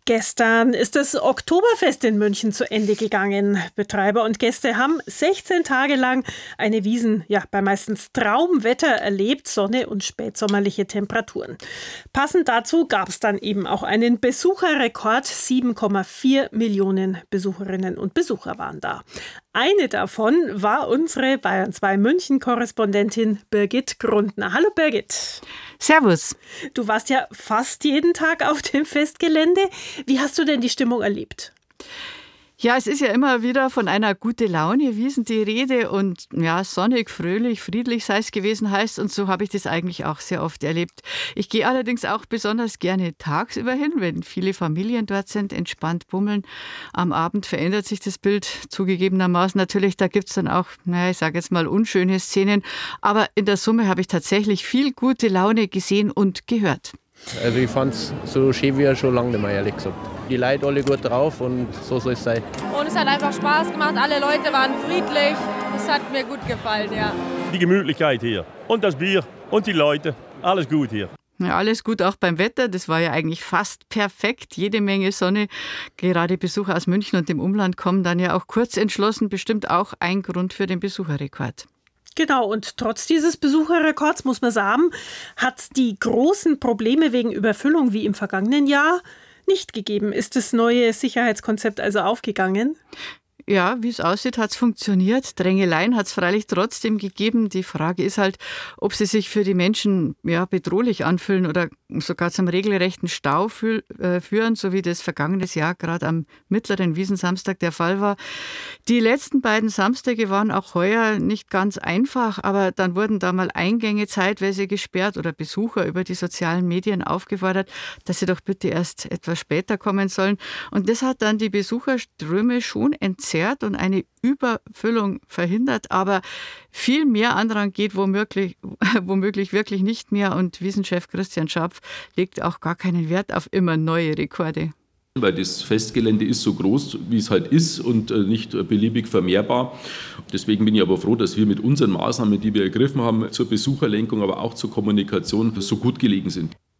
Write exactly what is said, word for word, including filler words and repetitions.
Gestern ist das Oktoberfest in München zu Ende gegangen. Betreiber und Gäste haben sechzehn Tage lang eine Wiesn, ja, bei meistens Traumwetter erlebt, Sonne und spätsommerliche Temperaturen. Passend dazu gab es dann eben auch einen Besucherrekord. sieben Komma vier Millionen Besucherinnen und Besucher waren da. Eine davon war unsere Bayern zwei München-Korrespondentin Birgit Grundner. Hallo Birgit. Servus. Du warst ja fast jeden Tag auf dem Festgelände. Wie hast du denn die Stimmung erlebt? Ja, es ist ja immer wieder von einer gute Laune Wiesn die Rede und ja, sonnig, fröhlich, friedlich sei es gewesen heißt und so habe ich das eigentlich auch sehr oft erlebt. Ich gehe allerdings auch besonders gerne tagsüber hin, wenn viele Familien dort sind, entspannt bummeln. Am Abend verändert sich das Bild zugegebenermaßen. Natürlich, da gibt es dann auch, naja, ich sage jetzt mal unschöne Szenen, aber in der Summe habe ich tatsächlich viel gute Laune gesehen und gehört. Also ich fand es so schön wie schon lange nicht mehr, ehrlich gesagt. Die Leute alle gut drauf und so soll es sein. Und es hat einfach Spaß gemacht, alle Leute waren friedlich. Es hat mir gut gefallen, ja. Die Gemütlichkeit hier und das Bier und die Leute, alles gut hier. Ja, alles gut, auch beim Wetter. Das war ja eigentlich fast perfekt. Jede Menge Sonne. Gerade Besucher aus München und dem Umland kommen dann ja auch kurz entschlossen. Bestimmt auch ein Grund für den Besucherrekord. Genau, und trotz dieses Besucherrekords, muss man sagen, hat es die großen Probleme wegen Überfüllung wie im vergangenen Jahr nicht gegeben. Ist das neue Sicherheitskonzept also aufgegangen? Ja, wie es aussieht, hat es funktioniert. Drängeleien hat es freilich trotzdem gegeben. Die Frage ist halt, ob sie sich für die Menschen ja, bedrohlich anfühlen oder sogar zum regelrechten Stau fü- äh, führen, so wie das vergangenes Jahr gerade am mittleren Wiesnsamstag der Fall war. Die letzten beiden Samstage waren auch heuer nicht ganz einfach, aber dann wurden da mal Eingänge zeitweise gesperrt oder Besucher über die sozialen Medien aufgefordert, dass sie doch bitte erst etwas später kommen sollen. Und das hat dann die Besucherströme schon entzerrt und eine Überfüllung verhindert, aber viel mehr Andrang geht womöglich, womöglich wirklich nicht mehr und Wiesnchef Christian Schapf legt auch gar keinen Wert auf immer neue Rekorde. Weil das Festgelände ist so groß, wie es halt ist und nicht beliebig vermehrbar. Deswegen bin ich aber froh, dass wir mit unseren Maßnahmen, die wir ergriffen haben, zur Besucherlenkung, aber auch zur Kommunikation so gut gelegen sind.